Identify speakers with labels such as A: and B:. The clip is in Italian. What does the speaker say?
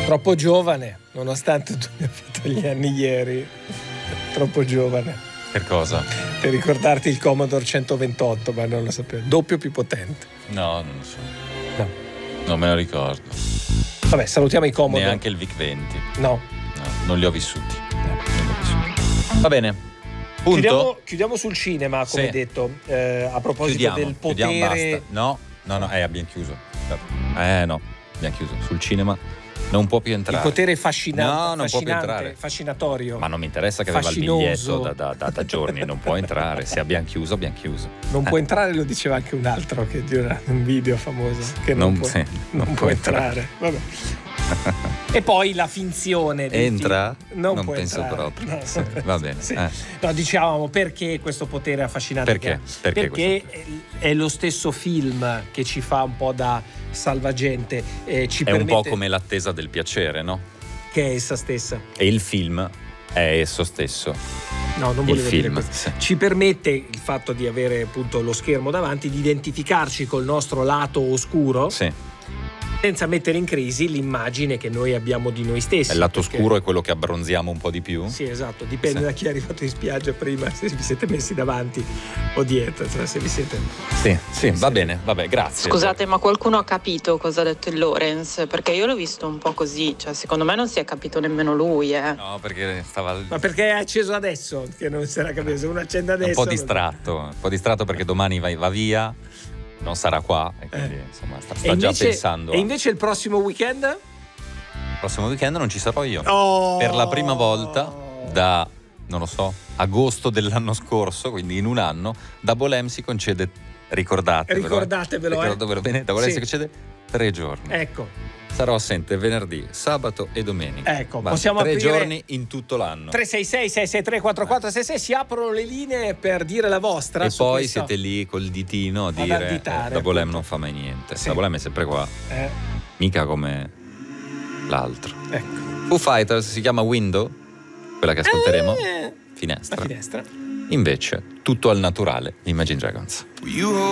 A: Troppo giovane, nonostante tu abbia fatto gli anni ieri. Troppo giovane.
B: Per cosa?
A: Per ricordarti il Commodore 128, ma non lo sapevo. Doppio più potente.
B: No, non lo so.
A: No.
B: Non me lo ricordo.
A: Vabbè, salutiamo i Commodore.
B: Neanche il VIC 20.
A: No.
B: Non li ho vissuti. Va bene. Punto.
A: Chiudiamo sul cinema, come
B: Sì.
A: detto. A proposito del potere.
B: Chiudiamo, basta. No, abbiamo chiuso. No, abbiamo chiuso. Sul cinema non può più entrare.
A: Il potere fascinante.
B: No, non può più entrare.
A: Fascinatorio.
B: Ma non mi interessa che aveva il biglietto da giorni, non può entrare. Se abbiamo chiuso, abbiamo chiuso.
A: Non può entrare, lo diceva anche un altro che gira un video famoso che non può entrare. Vabbè. E poi la finzione del
B: entra?
A: film.
B: Non
A: può
B: penso
A: entrare.
B: proprio.
A: No.
B: Sì, va bene.
A: Sì. No, dicevamo perché questo potere affascinante.
B: Perché
A: è lo stesso film che ci fa un po' da salvagente. Ci
B: è un po' come l'attesa del piacere, no?
A: Che è essa stessa.
B: E il film è esso stesso.
A: No, non
B: Il
A: volevo dire
B: film,
A: questo.
B: sì.
A: Ci permette il fatto di avere appunto lo schermo davanti, di identificarci col nostro lato oscuro.
B: Sì.
A: Senza mettere in crisi l'immagine che noi abbiamo di noi stessi.
B: Il lato scuro è quello che abbronziamo un po' di più?
A: Sì, esatto, dipende
B: Sì.
A: da chi è arrivato in spiaggia prima, se vi siete messi davanti o dietro, cioè se vi siete...
B: Sì, va bene, vabbè, grazie.
C: Scusate, ma qualcuno ha capito cosa ha detto il Lorenz? Perché io l'ho visto un po' così, cioè secondo me non si è capito nemmeno lui,
B: No, perché stava
A: Ma perché è acceso adesso? Che non si era capito, se uno accende adesso...
B: un po' distratto perché domani va via, non sarà qua e quindi insomma sta già pensando.
A: E invece il prossimo weekend?
B: Il prossimo weekend non ci sarò io.
A: Oh!
B: Per la prima volta da, non lo so, agosto dell'anno scorso, quindi in un anno, da Bolem si concede, ricordatevelo bene, da Bolem si concede 3 giorni.
A: Ecco.
B: Sarò assente venerdì, sabato e domenica.
A: Ecco,
B: Basta,
A: possiamo
B: 3
A: aprire
B: giorni in tutto l'anno.
A: 366-663-4466, si aprono le linee per dire la vostra.
B: E
A: su
B: poi
A: questo.
B: siete lì col ditino a
A: Ad
B: dire
A: additare,
B: da Bolem
A: appunto.
B: non fa mai niente.
A: Sì.
B: Da Bolem è sempre qua, mica come l'altro.
A: Ecco.
B: Foo Fighters si chiama Window, quella che ascolteremo.
A: La
B: Finestra.
A: finestra.
B: Invece, tutto al naturale, Imagine Dragons.